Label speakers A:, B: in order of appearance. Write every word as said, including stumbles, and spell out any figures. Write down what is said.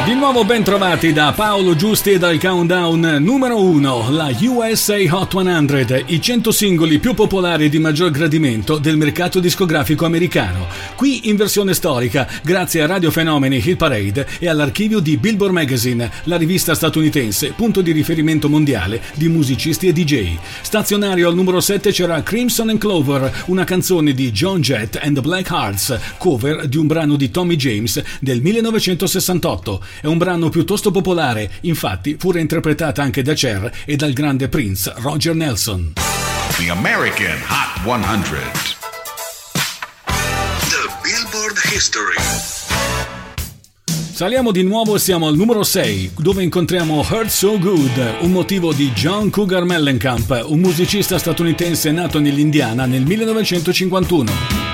A: Di nuovo ben trovati da Paolo Giusti e dal countdown numero uno, la U S A Hot cento, i cento singoli più popolari e di maggior gradimento del mercato discografico americano. Qui in versione storica, grazie a Radio Fenomeni Hit Parade e all'archivio di Billboard Magazine, la rivista statunitense, punto di riferimento mondiale di musicisti e D J. Stazionario al numero sette c'era Crimson and Clover, una canzone di Joan Jett and the Black Hearts, cover di un brano di Tommy James del millenovecentosessantotto. È un brano piuttosto popolare, infatti fu reinterpretata anche da Cher e dal grande Prince Roger Nelson.
B: The American Hot cento. The Billboard History.
A: Saliamo di nuovo e siamo al numero sei, dove incontriamo Hurt So Good, un motivo di John Cougar Mellencamp, un musicista statunitense nato nell'Indiana nel millenovecentocinquantuno.